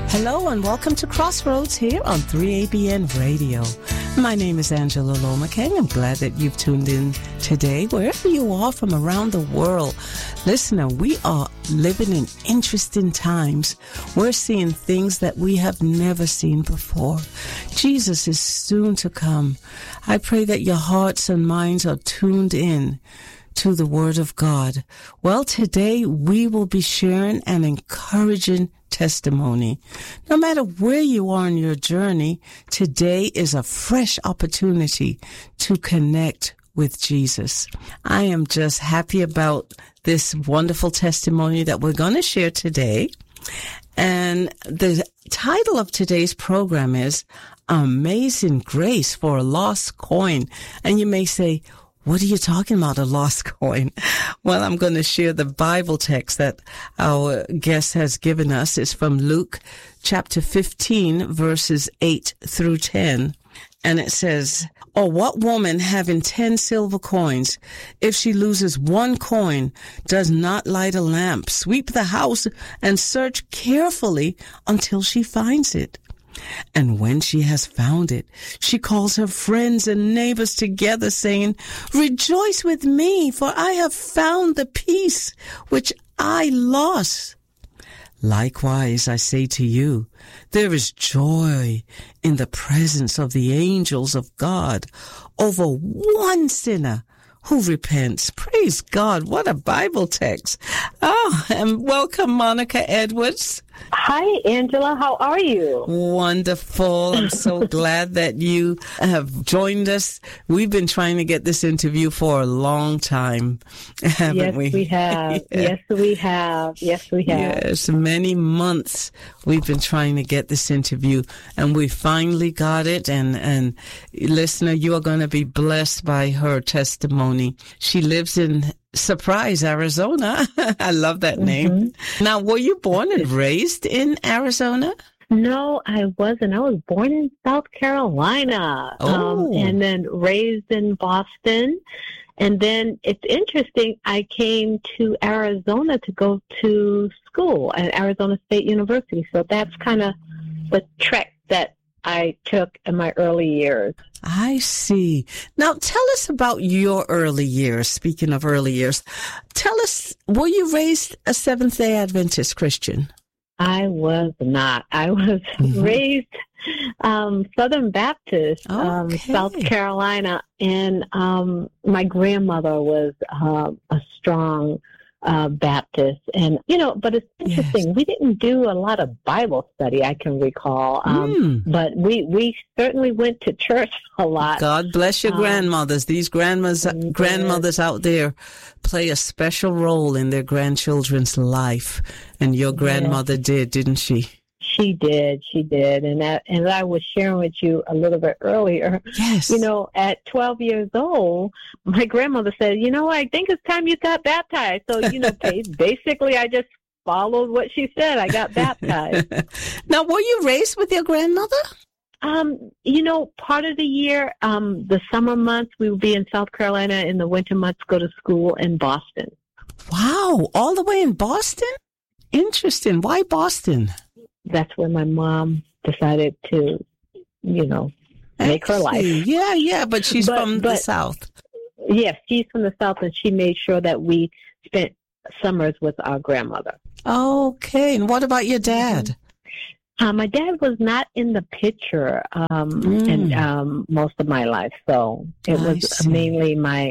Hello and welcome to Crossroads here on 3ABN Radio. My name is Angela Lomakeng. I'm glad that you've tuned in today, wherever you are from around the world. Listener, we are living in interesting times. We're seeing things that we have never seen before. Jesus is soon to come. I pray that your hearts and minds are tuned in to the Word of God. Well, today we will be sharing an encouraging testimony. No matter where you are in your journey, today is a fresh opportunity to connect with Jesus. I am just happy about this wonderful testimony that we're going to share today. And the title of today's program is Amazing Grace for a Lost Coin. And you may say, what are you talking about, a lost coin? Well, I'm going to share the Bible text that our guest has given us. It's from Luke chapter 15, verses 8 through 10. And it says, "Or what woman having 10 silver coins, if she loses one coin, does not light a lamp, sweep the house, and search carefully until she finds it? And when she has found it, she calls her friends and neighbors together, saying, 'Rejoice with me, for I have found the piece which I lost.' Likewise, I say to you, there is joy in the presence of the angels of God over one sinner who repents." Praise God. What a Bible text. Oh, and welcome, Monica Edwards. Hi, Angela. How are you? Wonderful. I'm so glad that you have joined us. We've been trying to get this interview for a long time, haven't we? Yes, we have. Yeah. Yes, we have. Yes, we have. Yes, many months we've been trying to get this interview, and we finally got it. And listener, you are going to be blessed by her testimony. She lives in Surprise, Arizona. I love that name. Now, were you born and raised in Arizona? No, I wasn't. I was born in South Carolina, and then raised in Boston. And then it's interesting, I came to Arizona to go to school at Arizona State University. So that's kind of the trek that I took in my early years. I see. Now, tell us about your early years. Speaking of early years, tell us, were you raised a Seventh-day Adventist Christian? I was not. I was raised Southern Baptist, South Carolina, and my grandmother was a strong Baptist. And, but it's interesting. Yes. We didn't do a lot of Bible study, I can recall, but we certainly went to church a lot. God bless your grandmothers. These grandmothers out there play a special role in their grandchildren's life. And your grandmother did, didn't she? She did. And I was sharing with you a little bit earlier. Yes. At 12 years old, my grandmother said, I think it's time you got baptized. So, basically I just followed what she said. I got baptized. Now, were you raised with your grandmother? Part of the year, the summer months, we would be in South Carolina, and the winter months go to school in Boston. Wow. All the way in Boston? Interesting. Why Boston? That's where my mom decided to, make her life. Yeah, but she's from the South. Yes, she's from the South, and she made sure that we spent summers with our grandmother. Okay, and what about your dad? My dad was not in the picture in most of my life, so it was mainly my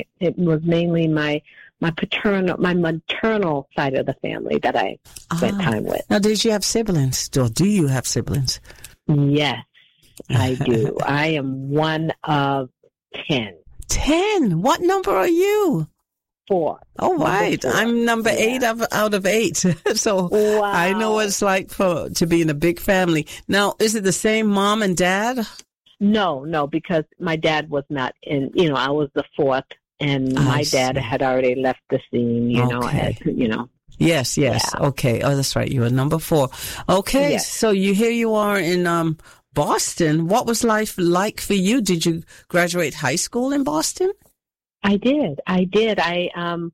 maternal side of the family that I spent time with. Now, did you have siblings? Or do you have siblings? Yes, I do. I am one of 10. 10? What number are you? 4. Oh, right. 4. I'm number 8 out of 8. So wow. I know what it's like to be in a big family. Now, is it the same mom and dad? No, because my dad was not in, I was the 4th. And my dad had already left the scene, Yes. Yeah. Okay. Oh, that's right. You were number 4. Okay. Yes. So here you are in Boston. What was life like for you? Did you graduate high school in Boston? I did. I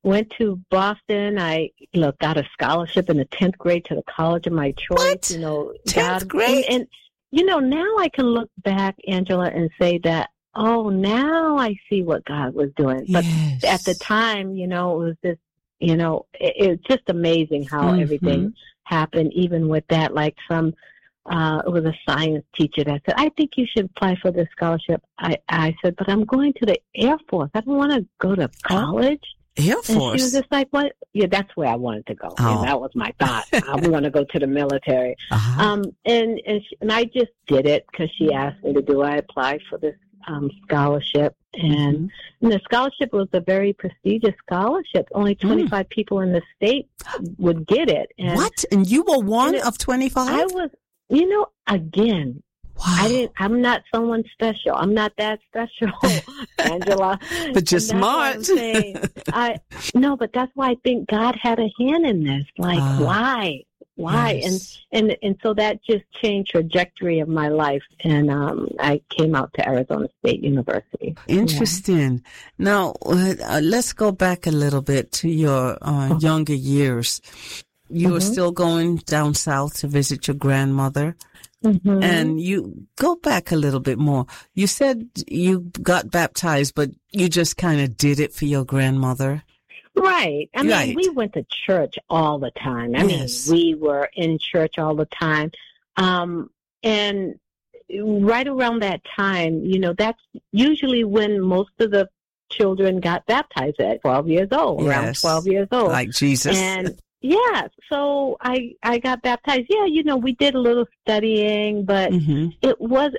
went to Boston. I got a scholarship in the 10th grade to the college of my choice. What? 10th grade? And now I can look back, Angela, and say that, oh, now I see what God was doing. But at the time, it was just, it's just amazing how everything happened, even with that. Like it was a science teacher that said, I think you should apply for this scholarship. I said, but I'm going to the Air Force. I don't want to go to college. Air Force? And she was just like, what? Yeah, that's where I wanted to go. Oh. And that was my thought. I want to go to the military. Uh-huh. And I just did it because she asked me to do it. I applied for this scholarship. And the scholarship was a very prestigious scholarship. Only 25 people in the state would get it. And what? And you were one of 25? I was, again, wow. I'm not someone special. I'm not that special, Angela. But you're smart. But that's why I think God had a hand in this. Like, why? Yes. And so that just changed trajectory of my life. And I came out to Arizona State University. Interesting. Yeah. Now, let's go back a little bit to your younger years. You were still going down south to visit your grandmother. And you go back a little bit more. You said you got baptized, but you just kind of did it for your grandmother. Right. I mean, we went to church all the time. I mean, we were in church all the time. And right around that time, that's usually when most of the children got baptized at 12 years old, around 12 years old. Like Jesus. And so I got baptized. Yeah, we did a little studying, but it was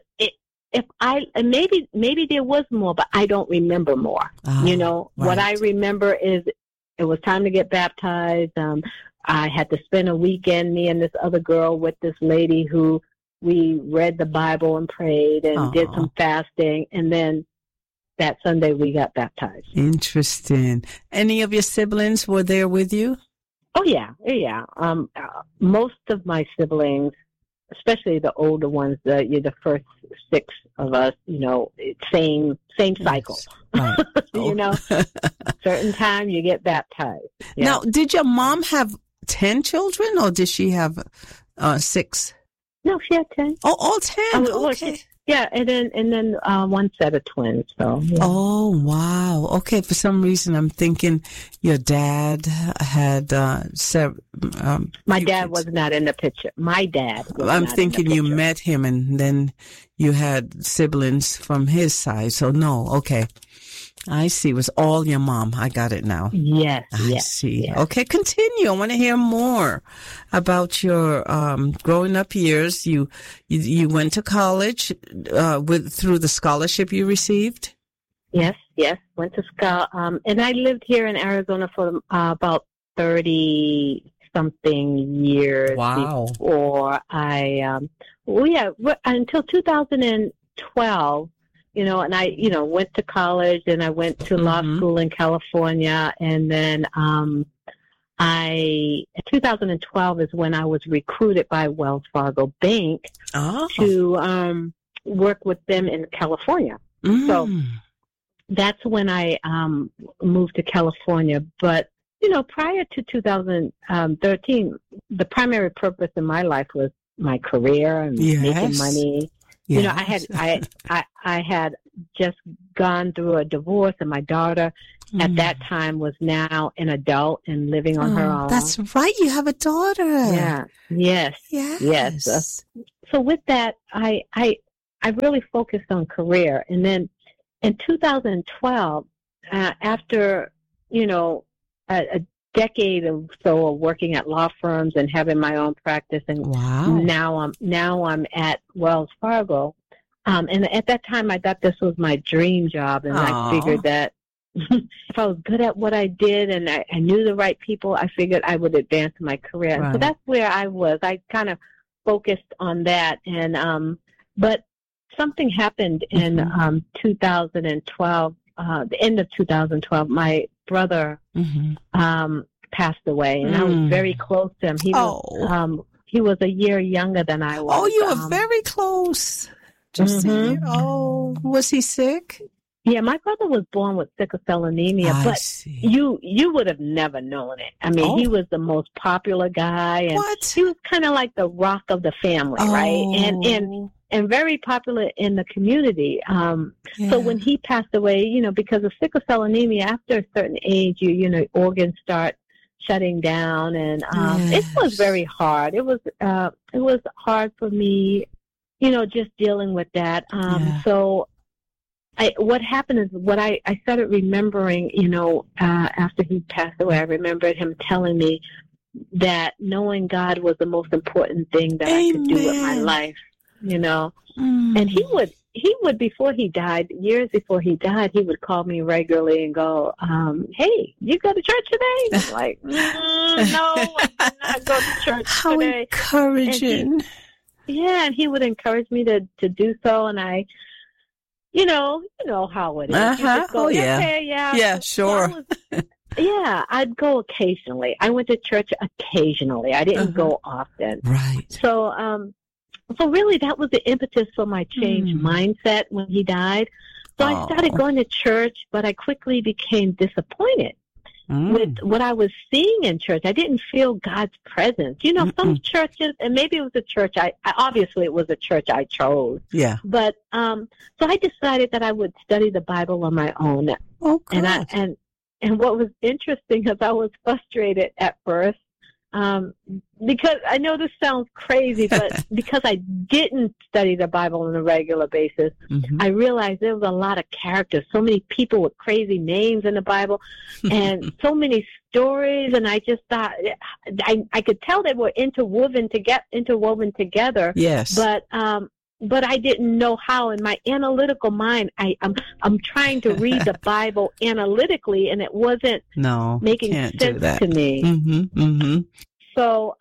maybe there was more, but I don't remember more. What I remember is it was time to get baptized. I had to spend a weekend, me and this other girl, with this lady who we read the Bible and prayed and did some fasting, and then that Sunday we got baptized. Interesting. Any of your siblings were there with you? Oh, yeah. Most of my siblings, especially the older ones, the first 6 of us, same cycle. Right. Certain time you get baptized. Yeah. Now, did your mom have 10 children, or did she have 6? No, she had 10. Oh, all 10. Okay. And then one set of twins. So. Yeah. Oh, wow. Okay. For some reason, I'm thinking your dad had my dad was not in the picture. My dad. I'm thinking you met him, and then you had siblings from his side. So no. Okay. I see. It was all your mom. I got it now. Yes. I see. Yes. Okay, continue. I want to hear more about your growing up years. You went to college through the scholarship you received? Yes. Went to school. And I lived here in Arizona for about 30-something years. Wow. Before until 2012. And I, went to college, and I went to law school in California. And then in 2012 is when I was recruited by Wells Fargo Bank to work with them in California. So that's when I moved to California. But, prior to 2013, the primary purpose in my life was my career and making money. Yes. I had just gone through a divorce, and my daughter at that time was now an adult and living on her own. That's right. You have a daughter. Yeah. Yes. So with that, I really focused on career. And then in 2012, after, a decade or so of working at law firms and having my own practice, and now I'm at Wells Fargo. And at that time, I thought this was my dream job, and I figured that if I was good at what I did and I knew the right people, I figured I would advance in my career. Right. So that's where I was. I kind of focused on that, and but something happened in 2012. The end of 2012, my brother passed away, and I was very close to him. He was a year younger than I was. Oh, you were very close. Just was he sick? Yeah, my brother was born with sickle cell anemia, but you would have never known it. I mean, he was the most popular guy, and he was kind of like the rock of the family, right? And very popular in the community. So when he passed away, because of sickle cell anemia, after a certain age, organs start shutting down, and it was very hard. It was hard for me, just dealing with that. So. What happened is I started remembering, after he passed away, I remembered him telling me that knowing God was the most important thing that I could do with my life, And he would, before he died, years before he died, he would call me regularly and go, hey, you go to church today? And I'm like, no, I did not go to church How today. How encouraging. And he would encourage me to do so, and I... You know how it is. Go, yeah, sure. I'd go occasionally. I went to church occasionally. I didn't go often. Right. So, so really, that was the impetus for my change mindset when he died. So I started going to church, but I quickly became disappointed with what I was seeing in church. I didn't feel God's presence. Some churches, and maybe it was a church, obviously it was a church I chose. Yeah. But, so I decided that I would study the Bible on my own. Oh, good. And what was interesting is I was frustrated at first, because I know this sounds crazy, but because I didn't study the Bible on a regular basis, I realized there was a lot of characters, so many people with crazy names in the Bible, and so many stories, and I just thought, I could tell they were interwoven together. Yes. But I didn't know how. In my analytical mind, I'm trying to read the Bible analytically, and it wasn't making sense to me. So,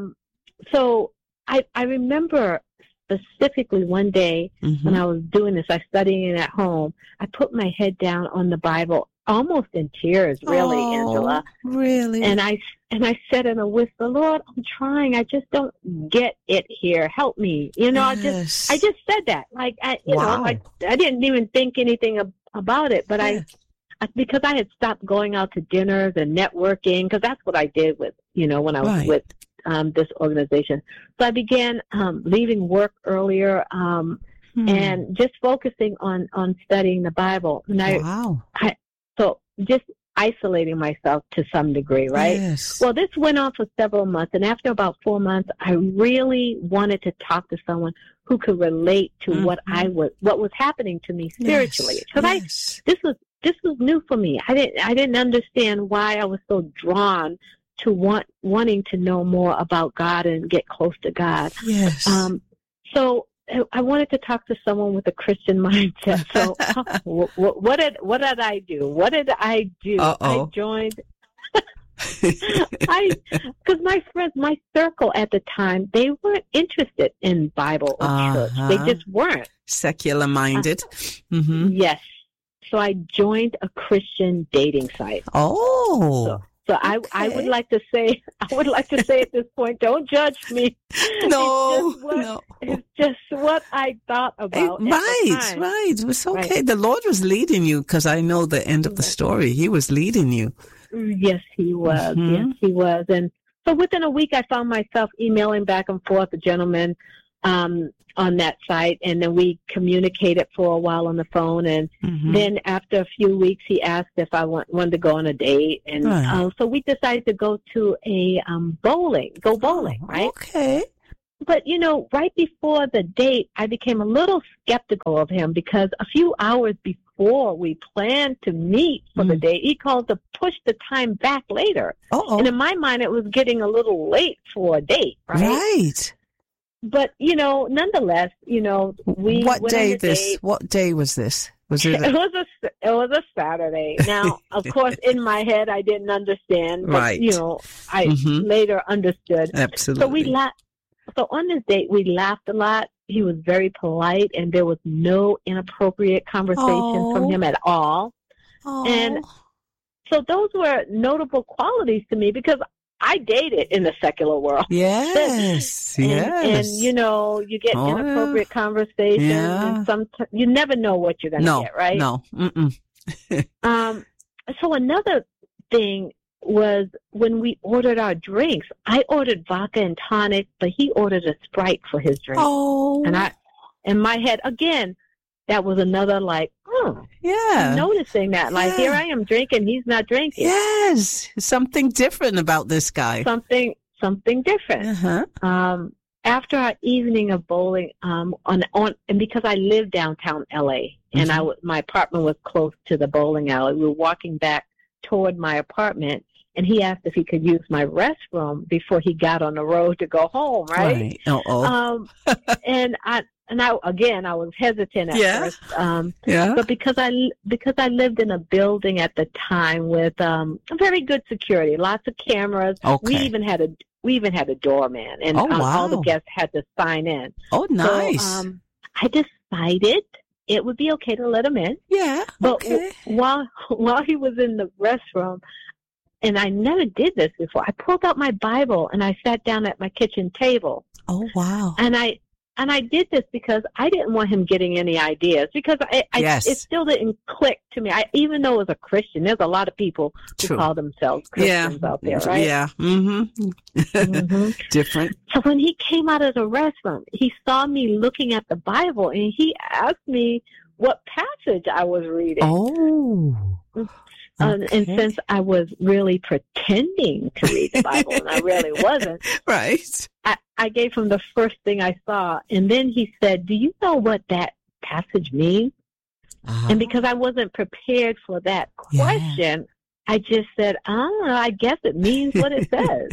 so I remember specifically one day when I was doing this, I was studying at home. I put my head down on the Bible, almost in tears, really, Angela. Really? And I said in a whisper, Lord, I'm trying. I just don't get it here. Help me. I just said that. Like, I didn't even think anything about it, but because I had stopped going out to dinners and networking, because that's what I did with, when I was with this organization. So I began leaving work earlier and just focusing on studying the Bible. And so just isolating myself to some degree, right? Yes. Well, this went on for several months, and after about 4 months, I really wanted to talk to someone who could relate to what was happening to me spiritually. Because this was new for me. I didn't understand why I was so drawn to wanting to know more about God and get close to God. Yes. So I wanted to talk to someone with a Christian mindset. So what did I do? What did I do? I joined. Because my friends, my circle at the time, they weren't interested in Bible or church. They just weren't. Secular minded. Yes. So I joined a Christian dating site. Oh. So I would like to say at this point, don't judge me. No. It's just what I thought about. Right. It was okay. Right. The Lord was leading you, because I know the end of the story. He was leading you. Yes, He was. Yes, He was. And so within a week, I found myself emailing back and forth a gentleman on that site, and then we communicated for a while on the phone, and then after a few weeks, he asked if I wanted to go on a date, and so we decided to go to a bowling, right? Okay. But, right before the date, I became a little skeptical of him, because a few hours before we planned to meet for the date, he called to push the time back later. And in my mind, it was getting a little late for a date, right? Right. But, nonetheless, we What day was this? Was it? It was a Saturday. Now, of course, in my head, I didn't understand, but, I later understood. Absolutely. So on this date, we laughed a lot. He was very polite, and there was no inappropriate conversation from him at all. And so those were notable qualities to me, because I dated in the secular world. Yes, and you get inappropriate conversations, and you never know what you're going to get, right? No. So another thing was when we ordered our drinks, I ordered vodka and tonic, but he ordered a Sprite for his drink. Oh. And in my head, again, that was another noticing that. Like, here I am drinking, he's not drinking. Yes. Something different about this guy. Something different. Uh-huh. After our evening of bowling, and because I lived downtown LA, and my apartment was close to the bowling alley, we were walking back toward my apartment, and he asked if he could use my restroom before he got on the road to go home, right? And I was hesitant at first. But because I lived in a building at the time with very good security, lots of cameras. We even had a doorman, and all the guests had to sign in. Oh, nice. So, I decided it would be okay to let him in. Yeah. But while he was in the restroom, and I never did this before, I pulled out my Bible and I sat down at my kitchen table. Oh, wow. And I did this because I didn't want him getting any ideas, because it still didn't click to me. Even though as a Christian, there's a lot of people who call themselves Christians out there, right? Yeah. Mm-hmm. Different. So when he came out of the restroom, he saw me looking at the Bible, and he asked me what passage I was reading. Oh. And since I was really pretending to read the Bible, and I really wasn't, right? I gave him the first thing I saw, and then he said, "Do you know what that passage means?" And because I wasn't prepared for that question, I just said, I guess it means what it says,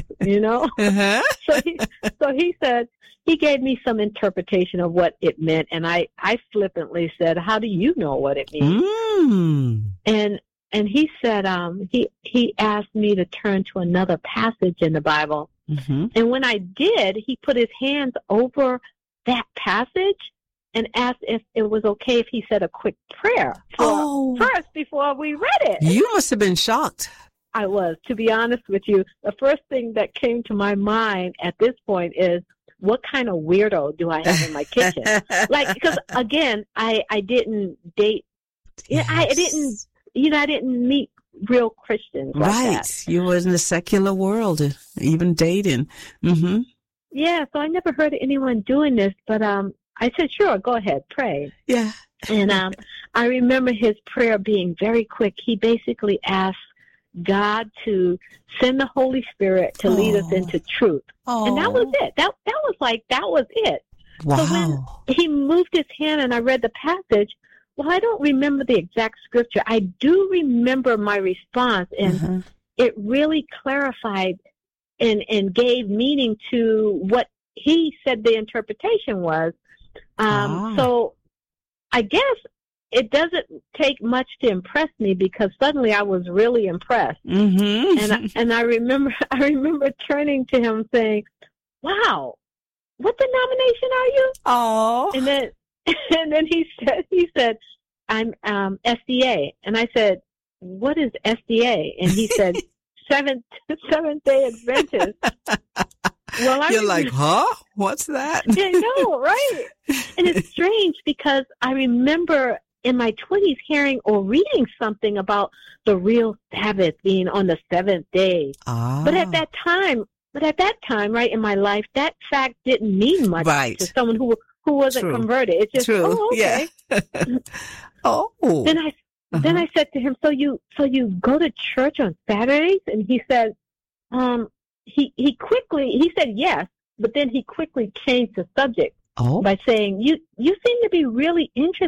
So he said, he gave me some interpretation of what it meant, and I flippantly said, "How do you know what it means?" And he said, he asked me to turn to another passage in the Bible. And when I did, he put his hands over that passage and asked if it was okay if he said a quick prayer first before we read it. You must have been shocked. I was. To be honest with you, the first thing that came to my mind at this point is, what kind of weirdo do I have in my kitchen? Because again, I didn't date. Yes. I didn't meet real Christians like that. You were in the secular world, even dating. Mm-hmm. Yeah, so I never heard of anyone doing this, but I said, sure, go ahead, pray. Yeah. And I remember his prayer being very quick. He basically asked God to send the Holy Spirit to lead us into truth. And that was it. That was it. Wow. So when he moved his hand and I read the passage, well, I don't remember the exact scripture. I do remember my response, and it really clarified and gave meaning to what he said the interpretation was. So I guess it doesn't take much to impress me, because suddenly I was really impressed. And I remember turning to him saying, "Wow, what denomination are you?" Oh. And then he said, "I'm SDA." And I said, "What is SDA?" And he said, Seventh Day Adventist. Well, you're like, huh? What's that? I know, right? And it's strange, because I remember in my 20s hearing or reading something about the real Sabbath being on the seventh day. But at that time, right, in my life, that fact didn't mean much to someone who wasn't converted. It's just, okay. Yeah. Then I said to him, so you go to church on Saturdays? And he said, he said yes, but then he quickly changed the subject by saying, you seem to be really interested